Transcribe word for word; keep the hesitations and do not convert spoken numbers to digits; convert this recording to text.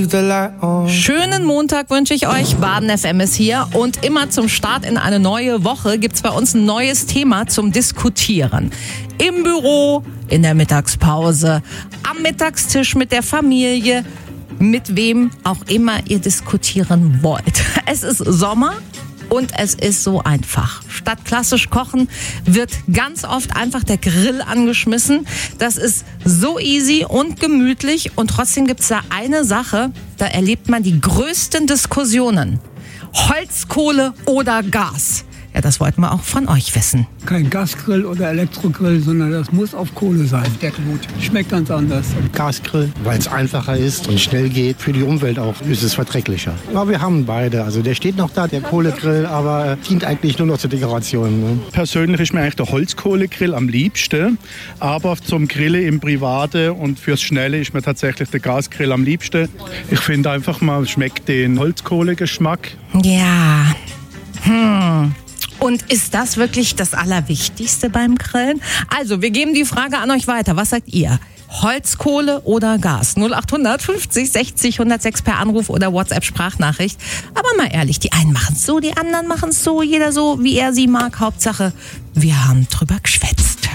Schönen Montag wünsche ich euch. Baden F M ist hier und immer zum Start in eine neue Woche gibt es bei uns ein neues Thema zum Diskutieren. Im Büro, in der Mittagspause, am Mittagstisch mit der Familie, mit wem auch immer ihr diskutieren wollt. Es ist Sommer. Und es ist so einfach. Statt klassisch kochen wird ganz oft einfach der Grill angeschmissen. Das ist so easy und gemütlich. Und trotzdem gibt es da eine Sache, da erlebt man die größten Diskussionen. Holzkohle oder Gas? Ja, das wollten wir auch von euch wissen. Kein Gasgrill oder Elektrogrill, sondern das muss auf Kohle sein. Der gut. Schmeckt ganz anders. Gasgrill, weil es einfacher ist und schnell geht. Für die Umwelt auch ist es verträglicher. Aber wir haben beide. Also der steht noch da, der Kohlegrill, aber dient eigentlich nur noch zur Dekoration. Ne? Persönlich ist mir eigentlich der Holzkohlegrill am liebsten. Aber zum Grillen im Private und fürs Schnelle ist mir tatsächlich der Gasgrill am liebsten. Ich finde einfach, man schmeckt den Holzkohlegeschmack. Ja, hm... Und ist das wirklich das Allerwichtigste beim Grillen? Also, wir geben die Frage an euch weiter. Was sagt ihr? Holzkohle oder Gas? null acht hundert fünfzig sechzig hundertsechs per Anruf oder WhatsApp-Sprachnachricht. Aber mal ehrlich, die einen machen es so, die anderen machen es so. Jeder so, wie er sie mag. Hauptsache, wir haben drüber geschwätzt.